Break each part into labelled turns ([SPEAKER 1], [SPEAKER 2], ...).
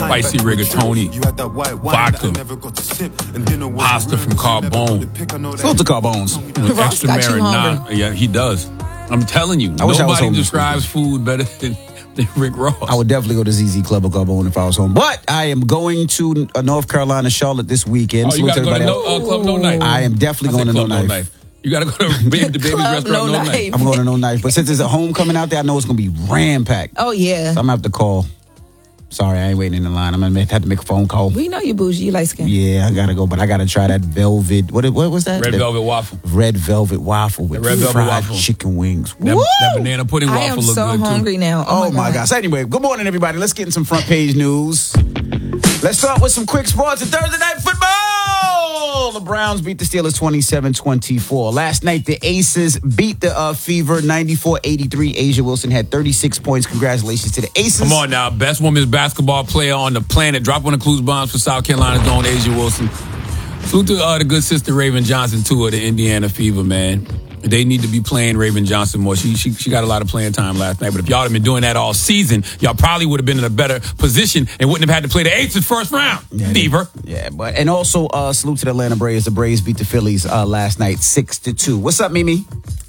[SPEAKER 1] spicy rigatoni, vodka, pasta from Carbone.
[SPEAKER 2] Salute to Carbones.
[SPEAKER 1] Extra marinade. Yeah, he does. I'm telling you, nobody describes food better than Rick Ross.
[SPEAKER 2] I would definitely go to ZZ Club or Carbone if I was home. But I am going to North Carolina, Charlotte this weekend.
[SPEAKER 1] Oh, you got to go to Club No Knife.
[SPEAKER 2] I am definitely going to No Knife.
[SPEAKER 1] You got to go to the Baby's Restaurant No Knife.
[SPEAKER 2] I'm going to No Knife. But since there's a homecoming out there, I know it's going to be ram-packed.
[SPEAKER 3] Oh, yeah.
[SPEAKER 2] So I'm going to have to call. Sorry, I ain't waiting in the line. I'm going to have to make a phone call.
[SPEAKER 3] We know you bougie. You light skin.
[SPEAKER 2] Yeah, I got to go. But I got to try that velvet. What was that?
[SPEAKER 1] Red velvet waffle.
[SPEAKER 2] Red velvet waffle with fried chicken wings.
[SPEAKER 1] That banana pudding waffle look good, too.
[SPEAKER 3] I am so hungry now.
[SPEAKER 2] Oh, my gosh. Anyway, good morning, everybody. Let's get in some front page news. Let's start with some quick sports and Thursday Night Football. The Browns beat the Steelers 27-24. Last night, the Aces beat the Fever 94-83. Asia Wilson had 36 points. Congratulations to the Aces.
[SPEAKER 1] Come on now. Best women's basketball player on the planet. Drop one of clues bombs for South Carolina's own Asia Wilson. Salute to the good sister Raven Johnson, too, of the Indiana Fever, man. They need to be playing Raven Johnson more. She got a lot of playing time last night. But if y'all had been doing that all season, y'all probably would have been in a better position and wouldn't have had to play the Aces first round.
[SPEAKER 2] Yeah,
[SPEAKER 1] Fever.
[SPEAKER 2] Yeah, and also salute to the Atlanta Braves. The Braves beat the Phillies last night 6-2. What's up, Mimi?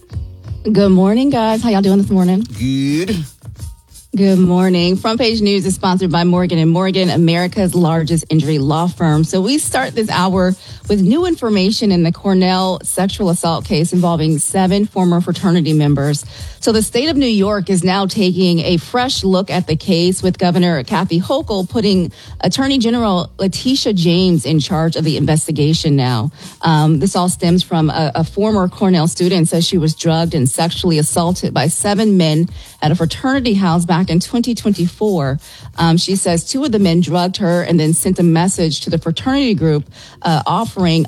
[SPEAKER 4] Good morning, guys. How y'all doing this morning?
[SPEAKER 2] Good.
[SPEAKER 4] Good morning. Front Page News is sponsored by Morgan & Morgan, America's largest injury law firm. So we start this hour with new information in the Cornell sexual assault case involving 7 former fraternity members. So the state of New York is now taking a fresh look at the case, with Governor Kathy Hochul putting Attorney General Letitia James in charge of the investigation now. This all stems from a former Cornell student says she was drugged and sexually assaulted by 7 men at a fraternity house back in 2024. She says 2 of the men drugged her and then sent a message to the fraternity group offering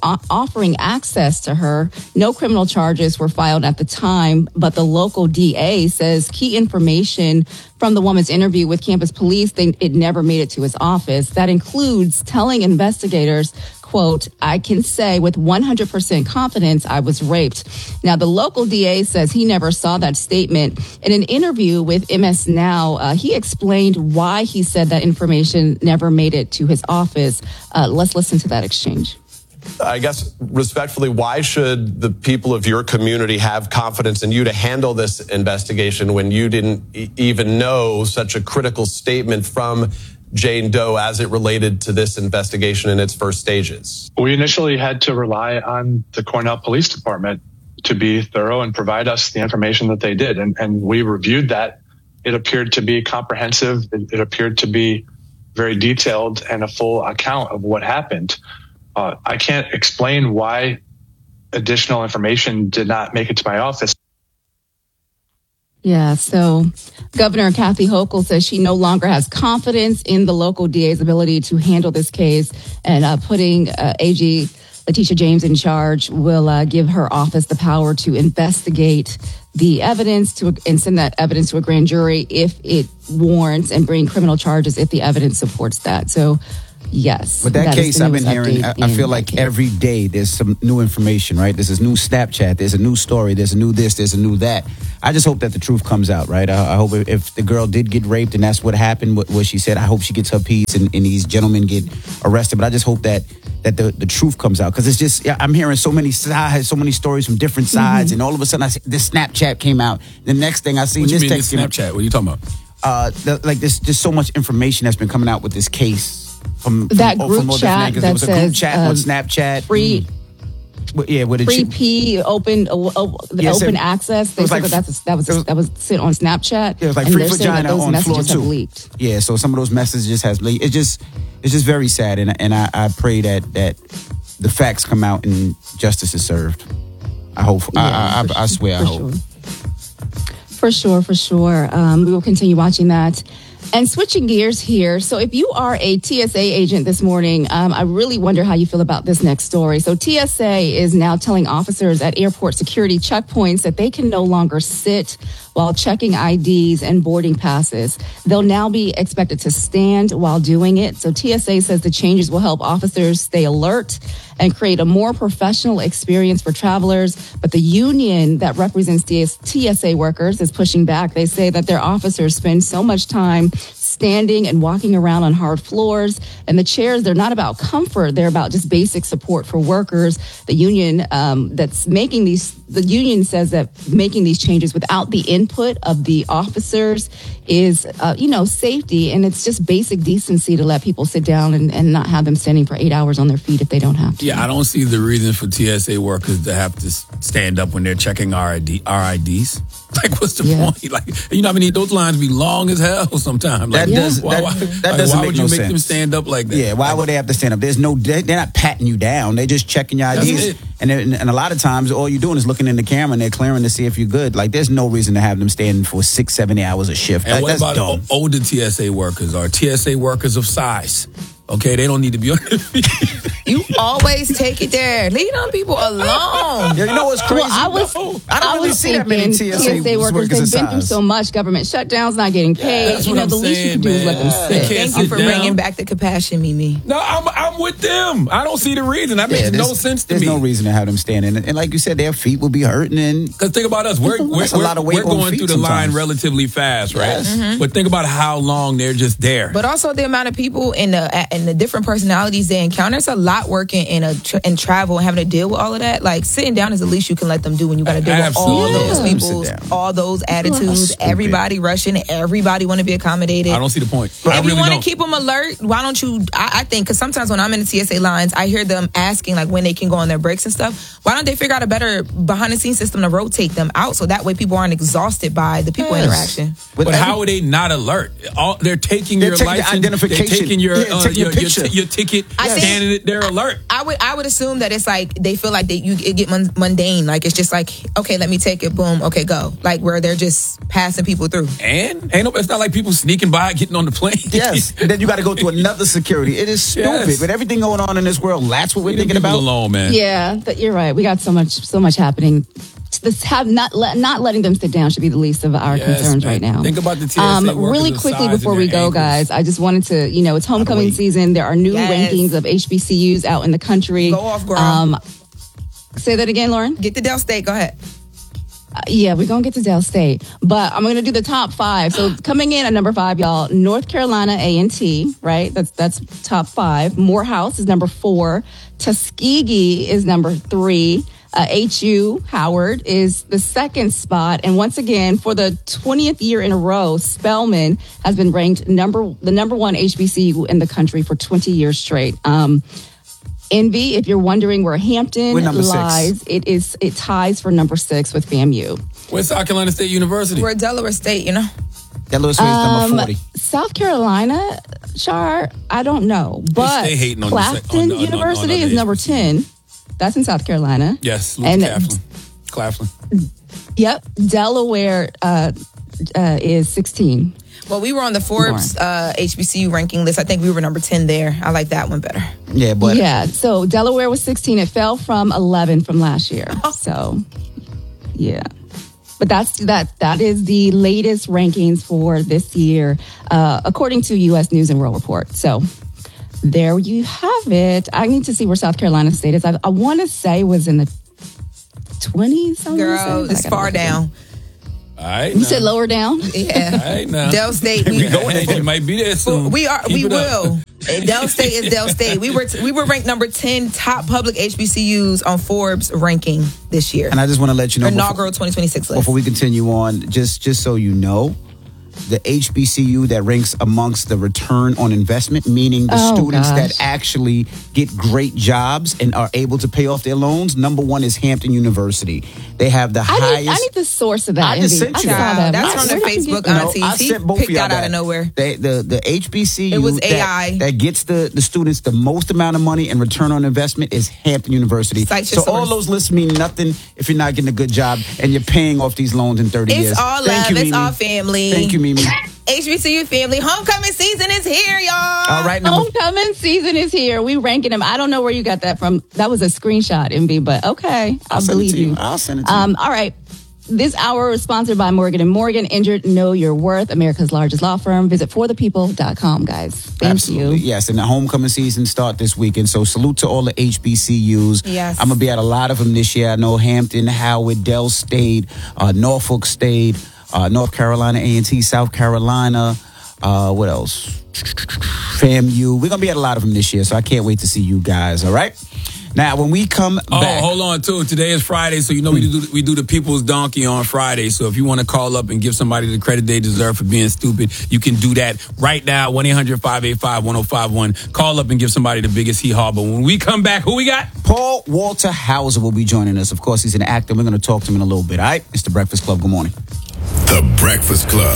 [SPEAKER 4] access to her. No criminal charges were filed at the time, but the local DA says key information from the woman's interview with campus police, it never made it to his office. That includes telling investigators, quote, "I can say with 100% confidence I was raped." Now, the local DA says he never saw that statement. In an interview with MS Now, he explained why he said that information never made it to his office. Let's listen to that exchange.
[SPEAKER 5] I guess, respectfully, why should the people of your community have confidence in you to handle this investigation when you didn't even know such a critical statement from Jane Doe as it related to this investigation in its first stages?
[SPEAKER 6] We initially had to rely on the Cornell Police Department to be thorough and provide us the information that they did. And we reviewed that. It appeared to be comprehensive. It appeared to be very detailed and a full account of what happened. I can't explain why additional information did not make it to my office.
[SPEAKER 4] Yeah, so Governor Kathy Hochul says she no longer has confidence in the local DA's ability to handle this case, and putting AG Letitia James in charge will give her office the power to investigate the evidence and send that evidence to a grand jury if it warrants, and bring criminal charges if the evidence supports that. So, yes.
[SPEAKER 2] With that case, I've been hearing, I feel like every day there's some new information, right? There's this new Snapchat, there's a new story, there's a new this, there's a new that. I just hope that the truth comes out, right? I hope if the girl did get raped and that's what happened, what she said, I hope she gets her piece and these gentlemen get arrested. But I just hope that the truth comes out, because it's just, I'm hearing so many sides, so many stories from different sides, and all of a sudden this Snapchat came out. The next thing I see,
[SPEAKER 1] this text Snapchat. What are you talking about?
[SPEAKER 2] There's just so much information that's been coming out with this case. From
[SPEAKER 4] group chat that
[SPEAKER 2] there was a group
[SPEAKER 4] says,
[SPEAKER 2] chat on Snapchat.
[SPEAKER 4] Free P, open access. They said that was sent on Snapchat.
[SPEAKER 2] It was like
[SPEAKER 4] and
[SPEAKER 2] free
[SPEAKER 4] they're saying that
[SPEAKER 2] vagina
[SPEAKER 4] those
[SPEAKER 2] on floor
[SPEAKER 4] messages
[SPEAKER 2] 2.
[SPEAKER 4] have leaked.
[SPEAKER 2] Yeah, so some of those messages has leaked. It's just very sad, and I pray that the facts come out and justice is served. I hope. Yeah, I swear. I hope.
[SPEAKER 4] For sure. We will continue watching that. And switching gears here. So if you are a TSA agent this morning, I really wonder how you feel about this next story. So TSA is now telling officers at airport security checkpoints that they can no longer sit while checking IDs and boarding passes. They'll now be expected to stand while doing it. So TSA says the changes will help officers stay alert and create a more professional experience for travelers. But the union that represents TSA workers is pushing back. They say that their officers spend so much time standing and walking around on hard floors. And the chairs, they're not about comfort. They're about just basic support for workers. The union the union says that making these changes without the input of the officers is, safety. And it's just basic decency to let people sit down and not have them standing for 8 hours on their feet if they don't have to.
[SPEAKER 1] Yeah, I don't see the reason for TSA workers to have to stand up when they're checking our IDs. Like, what's the point? Like, I mean, those lines be long as hell sometimes. Like,
[SPEAKER 2] that doesn't
[SPEAKER 1] why
[SPEAKER 2] make
[SPEAKER 1] would
[SPEAKER 2] no
[SPEAKER 1] you make
[SPEAKER 2] sense.
[SPEAKER 1] them stand up like that?
[SPEAKER 2] Yeah, why would they have to stand up? They're not patting you down. They're just checking your IDs. And a lot of times, all you're doing is looking in the camera and they're clearing to see if you're good. Like, there's no reason to have them standing for 6-7 hours a shift.
[SPEAKER 1] And what
[SPEAKER 2] that's
[SPEAKER 1] about
[SPEAKER 2] dumb.
[SPEAKER 1] older TSA workers or TSA workers of size? Okay, they don't need to be on their feet.
[SPEAKER 3] You always take it there. Leave them people alone.
[SPEAKER 2] Yeah, you know what's crazy?
[SPEAKER 4] Well, I
[SPEAKER 2] don't really
[SPEAKER 4] was
[SPEAKER 2] see that many
[SPEAKER 4] thinking
[SPEAKER 2] TSA
[SPEAKER 4] workers, they've been through so much, government shutdowns, not getting paid.
[SPEAKER 1] that's what I'm
[SPEAKER 4] the least you
[SPEAKER 1] saying,
[SPEAKER 4] can do is let them
[SPEAKER 1] man. They
[SPEAKER 4] sit.
[SPEAKER 1] can't
[SPEAKER 3] Thank you for
[SPEAKER 1] sit down.
[SPEAKER 3] bringing back the compassion, Mimi.
[SPEAKER 1] No, I'm with them. I don't see the reason. That makes no sense to me.
[SPEAKER 2] There's no reason to have them standing. And like you said, their feet will be hurting. And
[SPEAKER 1] Because think about us. We're
[SPEAKER 2] That's a lot of weight on
[SPEAKER 1] going
[SPEAKER 2] feet
[SPEAKER 1] through the line
[SPEAKER 2] sometimes.
[SPEAKER 1] relatively fast, right?
[SPEAKER 2] Yes.
[SPEAKER 3] Mm-hmm.
[SPEAKER 1] But think about how long they're just there.
[SPEAKER 3] But also the amount of people and the different personalities they encounter. It's a lot working in travel and having to deal with all of that. Like, sitting down is the least you can let them do when you got to deal with all
[SPEAKER 1] Absolutely.
[SPEAKER 3] those
[SPEAKER 2] Yeah.
[SPEAKER 3] people,
[SPEAKER 2] Sit down.
[SPEAKER 3] all those attitudes,
[SPEAKER 2] Stupid.
[SPEAKER 3] everybody rushing, everybody want to be accommodated.
[SPEAKER 1] I don't see the point.
[SPEAKER 3] If
[SPEAKER 1] I
[SPEAKER 3] you
[SPEAKER 1] really
[SPEAKER 3] want to
[SPEAKER 1] don't.
[SPEAKER 3] keep them alert, why don't you? I think because sometimes when I'm in the TSA lines, I hear them asking like when they can go on their breaks and stuff. Why don't they figure out a better behind the scenes system to rotate them out so that way people aren't exhausted by the people interaction?
[SPEAKER 1] But how are they not alert? They're taking your
[SPEAKER 2] taking your
[SPEAKER 1] license,
[SPEAKER 2] identification.
[SPEAKER 1] they're taking your
[SPEAKER 2] taking your picture.
[SPEAKER 1] your ticket,
[SPEAKER 3] I think-
[SPEAKER 1] scanning it. They're alert.
[SPEAKER 3] I would assume that it's like they feel like it get mundane. Like it's just like, okay, let me take it. Boom. Okay, go. Like where they're just passing people through.
[SPEAKER 1] And it's not like people sneaking by, getting on the plane.
[SPEAKER 2] yes, and then you got to go through another security. It is stupid.
[SPEAKER 1] Yes.
[SPEAKER 2] With everything going on in this world, that's what we're
[SPEAKER 1] Leave
[SPEAKER 2] thinking
[SPEAKER 1] people
[SPEAKER 2] about.
[SPEAKER 1] alone, man.
[SPEAKER 4] Yeah, you're right. We got so much happening. Not letting them sit down should be the least of our
[SPEAKER 1] Yes,
[SPEAKER 4] concerns
[SPEAKER 1] man.
[SPEAKER 4] right now.
[SPEAKER 1] Think about the TSA workers
[SPEAKER 4] really
[SPEAKER 1] of
[SPEAKER 4] quickly
[SPEAKER 1] size
[SPEAKER 4] before
[SPEAKER 1] and
[SPEAKER 4] we
[SPEAKER 1] their
[SPEAKER 4] go,
[SPEAKER 1] ankles.
[SPEAKER 4] guys, I just wanted to, it's homecoming season. There are new
[SPEAKER 3] Yes.
[SPEAKER 4] rankings of HBCUs out in the country.
[SPEAKER 3] Go off, girl.
[SPEAKER 4] Say that again, Lauren.
[SPEAKER 3] Get to Del State. Go ahead.
[SPEAKER 4] Yeah, we're going to get to Del State, but I'm going to do the top 5. So coming in at number 5, y'all, North Carolina A&T, right? That's top 5. Morehouse is number 4. Tuskegee is number 3. HU Howard is the second spot. And once again, for the 20th year in a row, Spelman has been ranked the number 1 HBCU in the country for 20 years straight. Envy, if you're wondering where Hampton
[SPEAKER 2] We're number 6.
[SPEAKER 4] lies, it ties for number 6 with FAMU.
[SPEAKER 1] Where's South Carolina State University?
[SPEAKER 3] We're at Delaware State, you know.
[SPEAKER 2] That little space number 40.
[SPEAKER 4] South Carolina, Char, I don't know. But
[SPEAKER 1] stay hating on the
[SPEAKER 4] Clafton
[SPEAKER 1] on
[SPEAKER 4] University
[SPEAKER 1] the
[SPEAKER 4] is number 10. That's in South Carolina.
[SPEAKER 1] Yes,
[SPEAKER 4] And
[SPEAKER 1] Claflin.
[SPEAKER 4] Yep, Delaware is 16.
[SPEAKER 3] Well, we were on the Forbes HBCU ranking list. I think we were number 10 there. I like that one better.
[SPEAKER 2] Yeah, but
[SPEAKER 4] Yeah, so Delaware was 16. It fell from 11 from last year. So, yeah. But that is the latest rankings for this year, according to U.S. News and World Report. So there you have it. I need to see where South Carolina State is. I want to say was in the 20s.
[SPEAKER 3] Girl, it's far down.
[SPEAKER 1] All right.
[SPEAKER 4] You said lower down?
[SPEAKER 3] Yeah.
[SPEAKER 1] All right, now.
[SPEAKER 3] Del State.
[SPEAKER 1] You might be there soon.
[SPEAKER 3] We
[SPEAKER 1] Keep it up.
[SPEAKER 3] will. And Del State is Del State. We were ranked number 10 top public HBCUs on Forbes ranking this year.
[SPEAKER 2] and I just want to let you know
[SPEAKER 3] Inaugural 2026 list.
[SPEAKER 2] before we continue on, just so you know, the HBCU that ranks amongst the return on investment, meaning the students
[SPEAKER 4] gosh.
[SPEAKER 2] that actually get great jobs and are able to pay off their loans, number 1 is Hampton University. They have the highest.
[SPEAKER 4] I need the source of that.
[SPEAKER 2] I just
[SPEAKER 4] Envy.
[SPEAKER 2] sent you
[SPEAKER 4] I saw
[SPEAKER 2] that.
[SPEAKER 3] That's on their
[SPEAKER 4] Where did you
[SPEAKER 3] Facebook,
[SPEAKER 4] get that?
[SPEAKER 3] Auntie.
[SPEAKER 2] I
[SPEAKER 3] She
[SPEAKER 2] sent both
[SPEAKER 3] picked
[SPEAKER 2] of y'all
[SPEAKER 3] that out of nowhere.
[SPEAKER 2] The HBCU
[SPEAKER 3] It was
[SPEAKER 2] that,
[SPEAKER 3] AI.
[SPEAKER 2] that gets the students the most amount of money and return on investment is Hampton University.
[SPEAKER 3] Cite your
[SPEAKER 2] So all
[SPEAKER 3] source.
[SPEAKER 2] those lists mean nothing if you're not getting a good job and you're paying off these loans in 30 years.
[SPEAKER 3] It's all
[SPEAKER 2] Thank
[SPEAKER 3] love.
[SPEAKER 2] you,
[SPEAKER 3] It's
[SPEAKER 2] Mimi.
[SPEAKER 3] all family.
[SPEAKER 2] Thank you, Mimi.
[SPEAKER 3] HBCU family. Homecoming season is here, y'all.
[SPEAKER 2] All right, number
[SPEAKER 4] Homecoming season is here. We ranking them. I don't know where you got that from. That was a screenshot, MB, but okay. I'll
[SPEAKER 2] send it
[SPEAKER 4] believe
[SPEAKER 2] to
[SPEAKER 4] you.
[SPEAKER 2] I'll send it to you.
[SPEAKER 4] All right. This hour is sponsored by Morgan & Morgan. Injured, know your worth. America's largest law firm. Visit forthepeople.com, guys. Thank
[SPEAKER 2] Absolutely.
[SPEAKER 4] you.
[SPEAKER 2] Yes, and the homecoming season start this weekend. So salute to all the HBCUs.
[SPEAKER 3] Yes.
[SPEAKER 2] I'm going to be at a lot of them this year. I know Hampton, Howard, Del State, Norfolk State, North Carolina A&T, South Carolina, What else? FAMU. We're going to be at a lot of them this year, so I can't wait to see you guys, all right? Now, when we come back...
[SPEAKER 1] Oh, hold on, too. Today is Friday, so we do the People's Donkey on Friday. So if you want to call up and give somebody the credit they deserve for being stupid, you can do that right now, 1-800-585-1051. Call up and give somebody the biggest hee-haw. But when we come back, who we got?
[SPEAKER 2] Paul Walter Hauser will be joining us. Of course, he's an actor. We're going to talk to him in a little bit, all right? It's The Breakfast Club. Good morning.
[SPEAKER 7] The Breakfast Club.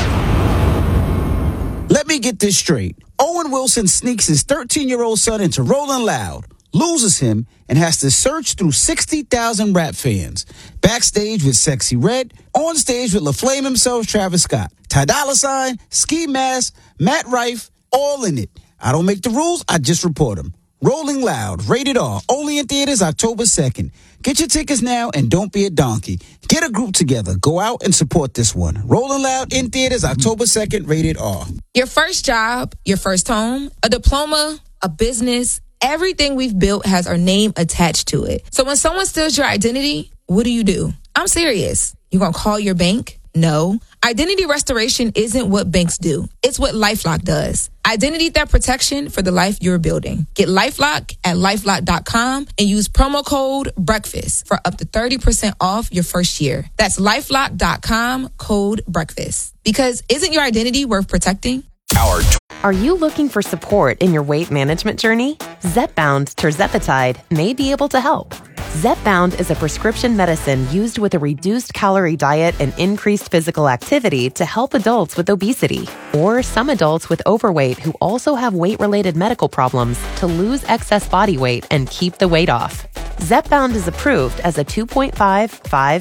[SPEAKER 2] Let me get this straight. Owen Wilson sneaks his 13-year-old son into Rolling Loud, loses him, and has to search through 60,000 rap fans. Backstage with Sexy Red, on stage with LaFlame himself, Travis Scott, Ty Dolla $ign, Ski Mask, Matt Rife, all in it. I don't make the rules, I just report them. Rolling Loud, rated R, only in theaters October 2nd. Get your tickets now and don't be a donkey. Get a group together. Go out and support this one. Rolling Loud in theaters October 2nd, rated R.
[SPEAKER 3] Your first job, your first home, a diploma, a business, everything we've built has our name attached to it. So when someone steals your identity, what do? I'm serious. You gonna call your bank? No. Identity restoration isn't what banks do. It's what LifeLock does. Identity theft protection for the life you're building. Get LifeLock at LifeLock.com and use promo code BREAKFAST for up to 30% off your first year. That's LifeLock.com, code BREAKFAST. Because isn't your identity worth protecting?
[SPEAKER 8] Are you looking for support in your weight management journey? Zepbound tirzepatide may be able to help. Zepbound is a prescription medicine used with a reduced calorie diet and increased physical activity to help adults with obesity or some adults with overweight who also have weight-related medical problems to lose excess body weight and keep the weight off. Zepbound is approved as a 2.5, 5,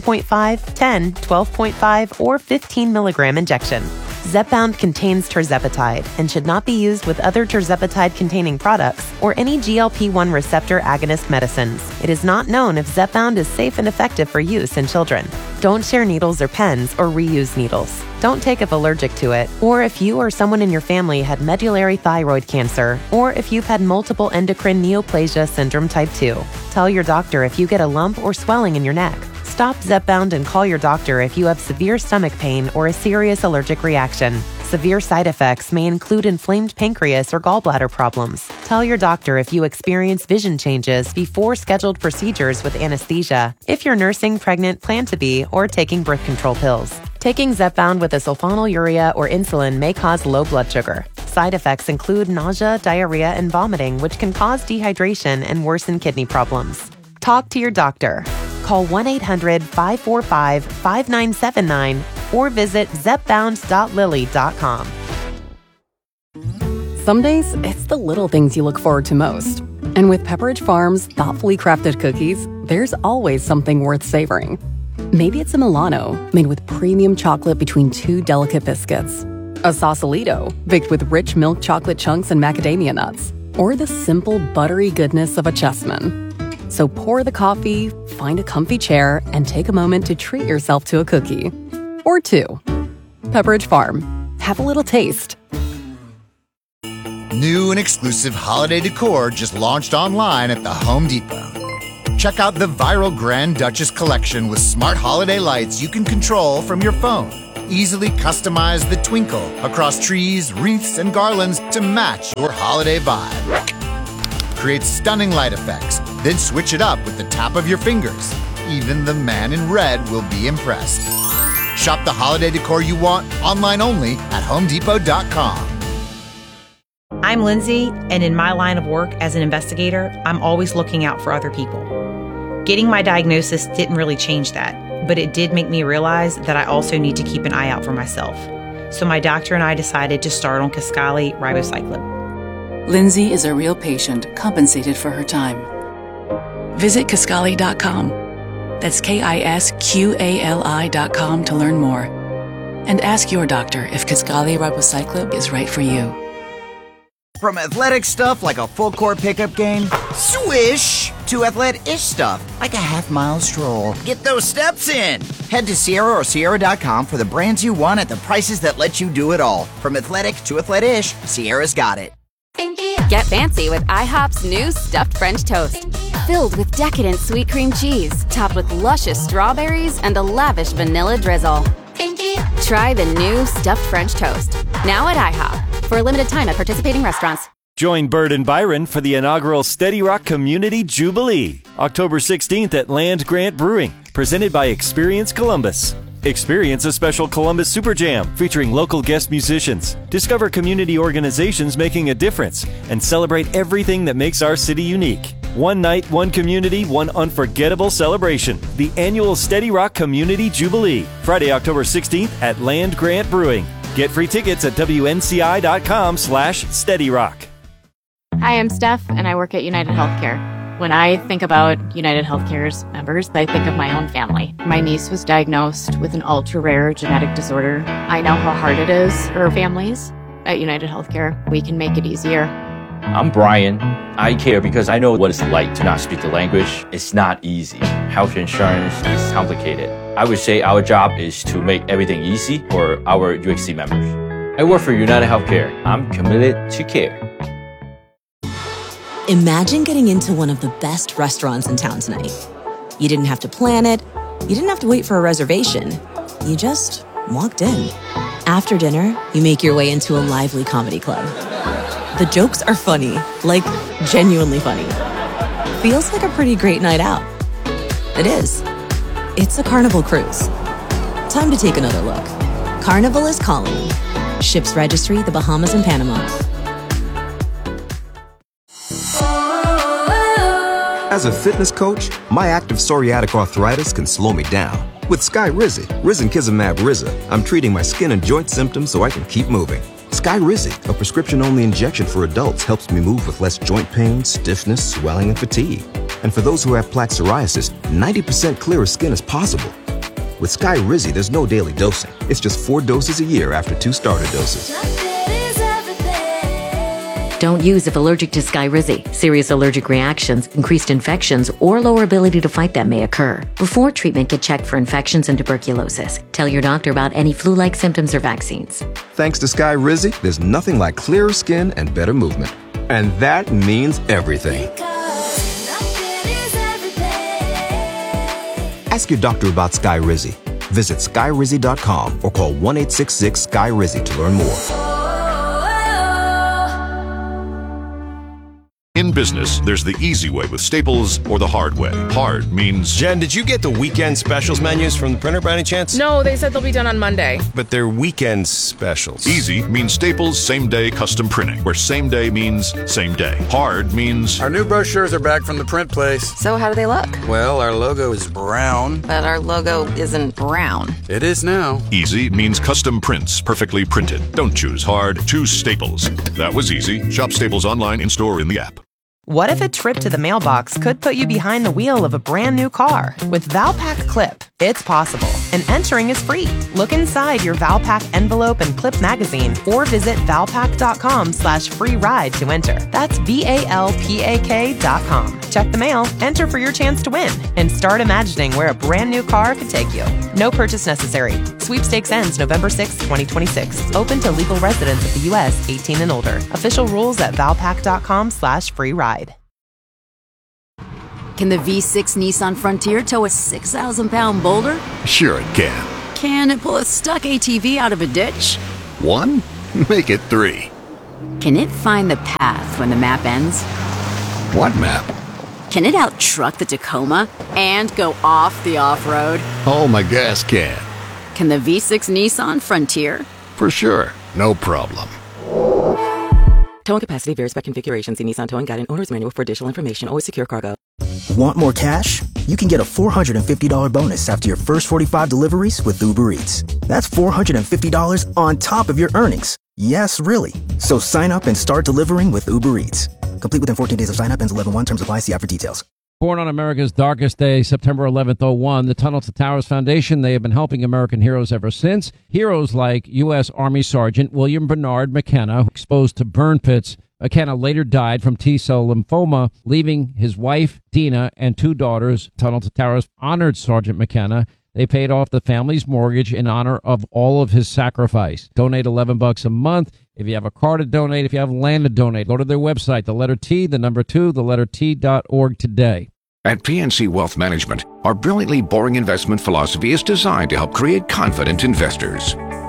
[SPEAKER 8] 7.5, 10, 12.5, or 15 milligram injection. Zepbound contains tirzepatide and should not be used with other tirzepatide-containing products or any GLP-1 receptor agonist medicines. It is not known if Zepbound is safe and effective for use in children. Don't share needles or pens or reuse needles. Don't take if allergic to it, or if you or someone in your family had medullary thyroid cancer, or if you've had multiple endocrine neoplasia syndrome type 2. Tell your doctor if you get a lump or swelling in your neck. Stop Zepbound and call your doctor if you have severe stomach pain or a serious allergic reaction. Severe side effects may include inflamed pancreas or gallbladder problems. Tell your doctor if you experience vision changes before scheduled procedures with anesthesia, if you're nursing, pregnant, plan to be, or taking birth control pills. Taking Zepbound with a sulfonylurea or insulin may cause low blood sugar. Side effects include nausea, diarrhea, and vomiting, which can cause dehydration and worsen kidney problems. Talk to your doctor. Call 1-800-545-5979 or visit zepbound.lilly.com.
[SPEAKER 9] Some days, it's the little things you look forward to most. And with Pepperidge Farm's thoughtfully crafted cookies, there's always something worth savoring. Maybe it's a Milano, made with premium chocolate between two delicate biscuits. A Sausalito, baked with rich milk chocolate chunks and macadamia nuts. Or the simple, buttery goodness of a Chessman. So pour the coffee, find a comfy chair, and take a moment to treat yourself to a cookie. Or two. Pepperidge Farm. Have a little taste.
[SPEAKER 10] New and exclusive holiday decor just launched online at the Home Depot. Check out the viral Grand Duchess collection with smart holiday lights you can control from your phone. Easily customize the twinkle across trees, wreaths, and garlands to match your holiday vibe. Create stunning light effects, then switch it up with the tap of your fingers. Even the man in red will be impressed. Shop the holiday decor you want online only at HomeDepot.com.
[SPEAKER 11] I'm Lindsay, and in my line of work as an investigator, I'm always looking out for other people. Getting my diagnosis didn't really change that, but it did make me realize that I also need to keep an eye out for myself. So my doctor and I decided to start on Kisqali Ribociclib.
[SPEAKER 12] Lindsay is a real patient compensated for her time. Visit Kisqali.com. That's KISQALI.com to learn more. And ask your doctor if Kisqali Ribociclib is right for you.
[SPEAKER 13] From athletic stuff like a full-court pickup game, swish, to athletic-ish stuff like a half-mile stroll. Get those steps in. Head to Sierra or Sierra.com for the brands you want at the prices that let you do it all. From athletic to athletic-ish, Sierra's got it.
[SPEAKER 14] Get fancy with IHOP's new stuffed French toast. Filled with decadent sweet cream cheese, topped with luscious strawberries and a lavish vanilla drizzle. Try the new stuffed French toast. Now at IHOP. For a limited time at participating restaurants.
[SPEAKER 15] Join Bird and Byron for the inaugural Steady Rock Community Jubilee, October 16th at Land Grant Brewing, presented by Experience Columbus. Experience a special Columbus Super Jam featuring local guest musicians. Discover community organizations making a difference and celebrate everything that makes our city unique. One night, one community, one unforgettable celebration. The annual Steady Rock Community Jubilee, Friday, October 16th at Land Grant Brewing. Get free tickets at WNCI.com/SteadyRock.
[SPEAKER 16] Hi, I'm Steph, and I work at United Healthcare. When I think about United Healthcare's members, I think of my own family. My niece was diagnosed with an ultra-rare genetic disorder. I know how hard it is for families. At United Healthcare, we can make it easier.
[SPEAKER 17] I'm Brian. I care because I know what it's like to not speak the language. It's not easy. Health insurance is complicated. I would say our job is to make everything easy for our UHC members. I work for United Healthcare. I'm committed to care.
[SPEAKER 18] Imagine getting into one of the best restaurants in town tonight. You didn't have to plan it. You didn't have to wait for a reservation. You just walked in. After dinner, you make your way into a lively comedy club. The jokes are funny, like genuinely funny. Feels like a pretty great night out. It is. It's a Carnival cruise. Time to take another look. Carnival is calling. Ships registry, the Bahamas and Panama.
[SPEAKER 19] As a fitness coach, my active psoriatic arthritis can slow me down. With Skyrizi, risankizumab Riza, I'm treating my skin and joint symptoms so I can keep moving. Skyrizi, a prescription-only injection for adults, helps me move with less joint pain, stiffness, swelling, and fatigue. And for those who have plaque psoriasis, 90% clearer skin is possible. With Skyrizi, there's no daily dosing. It's just 4 doses a year after 2 starter doses.
[SPEAKER 20] Don't use if allergic to Skyrizi. Serious allergic reactions, increased infections, or lower ability to fight them may occur. Before treatment, get checked for infections and tuberculosis. Tell your doctor about any flu-like symptoms or vaccines.
[SPEAKER 19] Thanks to Skyrizi, there's nothing like clearer skin and better movement. And that means everything. Ask your doctor about Skyrizi. Visit Skyrizi.com or call 1-866-SKY-RIZI to learn more.
[SPEAKER 7] In business, there's the easy way with Staples or the hard way. Hard means...
[SPEAKER 21] Jen, did you get the weekend specials menus from the printer by any chance?
[SPEAKER 22] No, they said they'll be done on Monday.
[SPEAKER 21] But they're weekend specials.
[SPEAKER 7] Easy means Staples same-day custom printing, where same day means same day. Hard means...
[SPEAKER 23] Our new brochures are back from the print place.
[SPEAKER 22] So how do they look?
[SPEAKER 23] Well, our logo is brown.
[SPEAKER 22] But our logo isn't brown.
[SPEAKER 23] It is now.
[SPEAKER 7] Easy means custom prints, perfectly printed. Don't choose hard, choose Staples. That was easy. Shop Staples online, in-store, in the app.
[SPEAKER 8] What if a trip to the mailbox could put you behind the wheel of a brand new car? With Valpak Clip, it's possible, and entering is free. Look inside your Valpak envelope and clip magazine, or visit valpak.com/free ride to enter. That's VALPAK.com. Check the mail, enter for your chance to win, and start imagining where a brand new car could take you. No purchase necessary. Sweepstakes ends November 6, 2026. Open to legal residents of the U.S. 18 and older. Official rules at valpak.com/free ride.
[SPEAKER 24] Can the V6 Nissan Frontier tow a 6,000-pound boulder?
[SPEAKER 7] Sure it can.
[SPEAKER 24] Can it pull a stuck ATV out of a ditch?
[SPEAKER 7] 1? Make it 3.
[SPEAKER 24] Can it find the path when the map ends?
[SPEAKER 7] What map?
[SPEAKER 24] Can it out-truck the Tacoma and go off the off-road?
[SPEAKER 7] Oh, my gas can.
[SPEAKER 24] Can the V6 Nissan Frontier?
[SPEAKER 7] For sure. No problem.
[SPEAKER 25] Towing capacity varies by configuration. See Nissan Towing Guide and Owner's Manual for additional information. Always secure cargo.
[SPEAKER 26] Want more cash? You can get a $450 bonus after your first 45 deliveries with Uber Eats. That's $450 on top of your earnings. Yes, really. So sign up and start delivering with Uber Eats. Complete within 14 days of sign up. Ends 11/1. Terms apply. See app for details.
[SPEAKER 27] Born on America's darkest day, September 11th, 2001, the Tunnel to Towers Foundation, they have been helping American heroes ever since. Heroes like U.S. Army Sergeant William Bernard McKenna, exposed to burn pits. McKenna later died from T-cell lymphoma, leaving his wife, Dina, and 2 daughters. Tunnel to Towers honored Sergeant McKenna. They paid off the family's mortgage in honor of all of his sacrifice. Donate $11 a month. If you have a car to donate, if you have land to donate, go to their website, the letter T, the number 2, the letter T.org today.
[SPEAKER 28] At PNC Wealth Management, our brilliantly boring investment philosophy is designed to help create confident investors.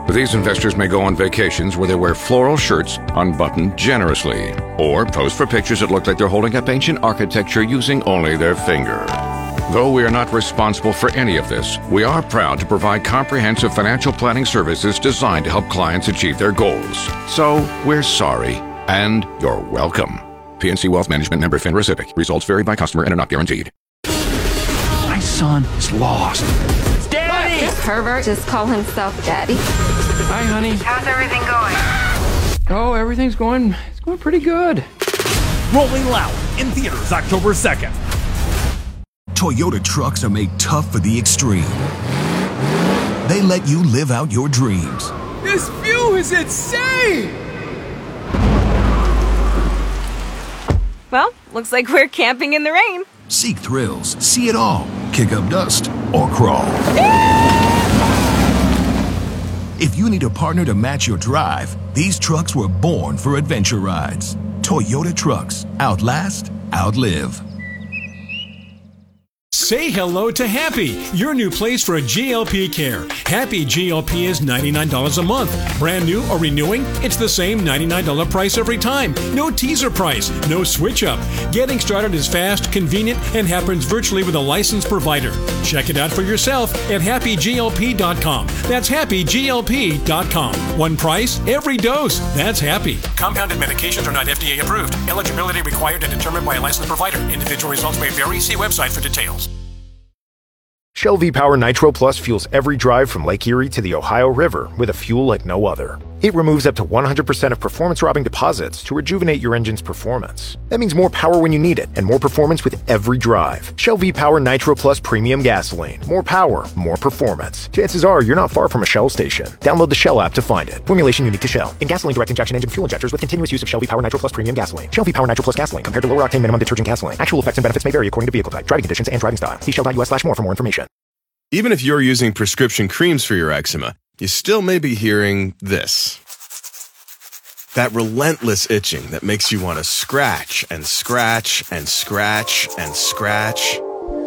[SPEAKER 1] These investors may go on vacations where they wear floral shirts unbuttoned generously, or pose for pictures that look like they're holding up ancient architecture using only their finger. Though we are not responsible for any of this, we are proud to provide comprehensive financial planning services designed to help clients achieve their goals. So, we're sorry, and you're welcome. PNC Wealth Management, member FINRA SIPC. Results vary by customer and are not guaranteed.
[SPEAKER 2] My son is lost.
[SPEAKER 3] Daddy! This pervert just call himself Daddy.
[SPEAKER 2] Hi, honey.
[SPEAKER 3] How's everything going?
[SPEAKER 2] Oh, everything's going pretty good.
[SPEAKER 4] Rolling Loud in theaters October 2nd.
[SPEAKER 5] Toyota trucks are made tough for the extreme. They let you live out your dreams.
[SPEAKER 4] This view is insane!
[SPEAKER 3] Well, looks like we're camping in the rain.
[SPEAKER 5] Seek thrills, see it all, kick up dust, or crawl. If you need a partner to match your drive, these trucks were born for adventure rides. Toyota trucks, outlast, outlive.
[SPEAKER 6] Say hello to Happy, your new place for GLP care. Happy GLP is $99 a month. Brand new or renewing, it's the same $99 price every time. No teaser price, no switch up. Getting started is fast, convenient, and happens virtually with a licensed provider. Check it out for yourself at happyglp.com. That's happyglp.com. One price, every dose. That's Happy. Compounded medications are not FDA approved. Eligibility required and determined by a licensed provider. Individual results may vary. See website for details.
[SPEAKER 9] Shell V-Power Nitro Plus fuels every drive from Lake Erie to the Ohio River with a fuel like no other. It removes up to 100% of performance-robbing deposits to rejuvenate your engine's performance. That means more power when you need it, and more performance with every drive. Shell V-Power Nitro Plus Premium Gasoline. More power, more performance. Chances are you're not far from a Shell station. Download the Shell app to find it. Formulation unique to Shell. In gasoline direct injection engine fuel injectors with continuous use of Shell V-Power Nitro Plus Premium Gasoline. Shell V-Power Nitro Plus Gasoline compared to lower octane minimum detergent gasoline. Actual effects and benefits may vary according to vehicle type, driving conditions, and driving style. See shell.us/more for more information.
[SPEAKER 21] Even if you're using prescription creams for your eczema, you still may be hearing this. That relentless itching that makes you want to scratch and scratch and scratch and scratch.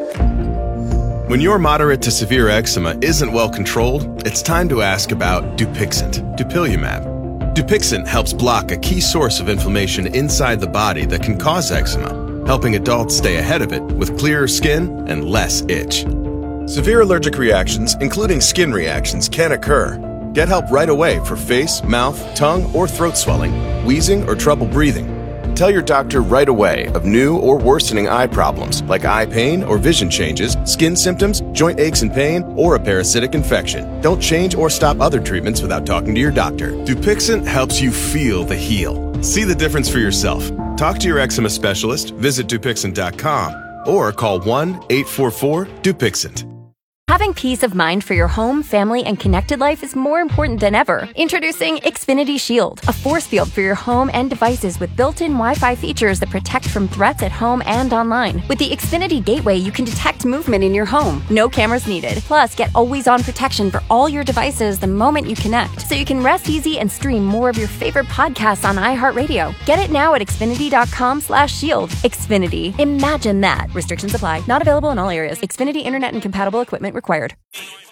[SPEAKER 21] When your moderate to severe eczema isn't well controlled, it's time to ask about Dupixent, dupilumab. Dupixent helps block a key source of inflammation inside the body that can cause eczema, helping adults stay ahead of it with clearer skin and less itch. Severe allergic reactions, including skin reactions, can occur. Get help right away for face, mouth, tongue, or throat swelling, wheezing, or trouble breathing. Tell your doctor right away of new or worsening eye problems like eye pain or vision changes, skin symptoms, joint aches and pain, or a parasitic infection. Don't change or stop other treatments without talking to your doctor. Dupixent helps you feel the heal. See the difference for yourself. Talk to your eczema specialist, visit Dupixent.com, or call 1-844-DUPIXENT.
[SPEAKER 28] Having peace of mind for your home, family, and connected life is more important than ever. Introducing Xfinity Shield, a force field for your home and devices with built-in Wi-Fi features that protect from threats at home and online. With the Xfinity Gateway, you can detect movement in your home. No cameras needed. Plus, get always-on protection for all your devices the moment you connect, so you can rest easy and stream more of your favorite podcasts on iHeartRadio. Get it now at Xfinity.com/shield. Xfinity. Imagine that. Restrictions apply. Not available in all areas. Xfinity Internet and compatible equipment required.